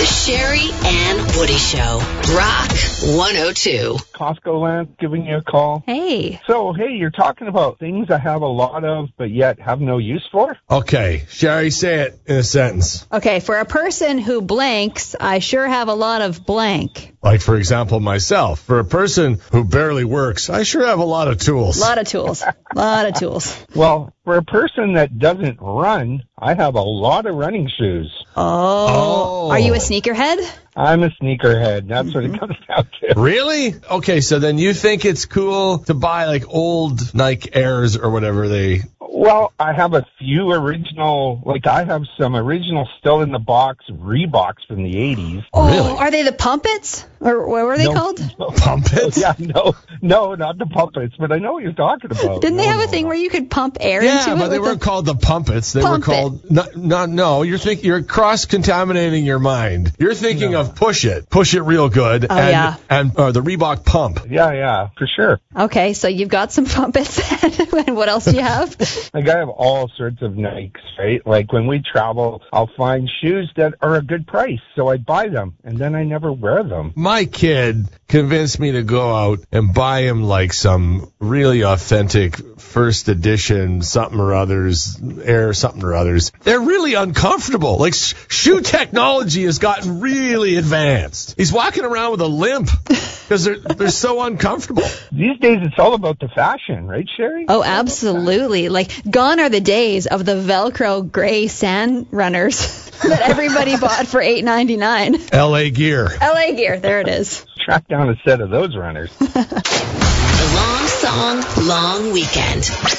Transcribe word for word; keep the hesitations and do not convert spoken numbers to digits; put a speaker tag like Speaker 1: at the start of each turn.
Speaker 1: The Sherry and Woody Show. Rock one oh two.
Speaker 2: Costco Land giving you a call.
Speaker 3: Hey.
Speaker 2: So, hey, you're talking about things I have a lot of, but yet have no use for?
Speaker 4: Okay, Sherry, say it in a sentence.
Speaker 3: Okay, for a person who blanks, I sure have a lot of blank.
Speaker 4: Like, for example, myself. For a person who barely works, I sure have a lot of tools.
Speaker 3: A lot of tools. A lot of tools.
Speaker 2: Well, for a person that doesn't run, I have a lot of running shoes.
Speaker 3: Oh.
Speaker 4: Oh.
Speaker 3: Are you a sneakerhead?
Speaker 2: I'm a sneakerhead. That's mm-hmm. what it comes down to.
Speaker 4: Really? Okay, so then you think it's cool to buy, like, old Nike Airs or whatever they...
Speaker 2: Well, I have a few original, like I have some original still in the box Reeboks from the eighties.
Speaker 3: Oh,
Speaker 4: really?
Speaker 3: Are they the Pumpets? Or what were they
Speaker 2: no,
Speaker 3: called?
Speaker 2: No.
Speaker 4: Pumpets?
Speaker 2: Yeah, no, no, not the Pumpets, but I know what you're talking about.
Speaker 3: Didn't
Speaker 2: no,
Speaker 3: they have
Speaker 2: no,
Speaker 3: a thing
Speaker 2: no.
Speaker 3: where you could pump air
Speaker 4: yeah,
Speaker 3: into it?
Speaker 4: but they weren't
Speaker 3: the...
Speaker 4: called the Pumpets. They
Speaker 3: Pump
Speaker 4: were called... No, no, no, you're thinking, you're cross-contaminating your mind. You're thinking
Speaker 2: no.
Speaker 4: of Push It. Push It real good.
Speaker 3: Oh,
Speaker 4: and,
Speaker 3: yeah.
Speaker 4: And uh, the Reebok Pump.
Speaker 2: Yeah, yeah, for sure.
Speaker 3: Okay, so you've got some Pumpets. And what else do you have?
Speaker 2: Like I have all sorts of Nikes, right? Like when we travel, I'll find shoes that are a good price, so I buy them, and then I never wear them.
Speaker 4: My kid convinced me to go out and buy him like some really authentic first edition something or others, Air something or others. They're really uncomfortable. Like sh- shoe technology has gotten really advanced. He's walking around with a limp because they're they're so uncomfortable.
Speaker 2: These days, it's all about the fashion, right, Sherry?
Speaker 3: Oh, absolutely. Like, gone are the days of the Velcro gray sand runners that everybody bought for eight ninety-nine.
Speaker 4: L A Gear.
Speaker 3: L A Gear, there it is.
Speaker 2: Track down a set of those runners.
Speaker 1: The long song, long weekend.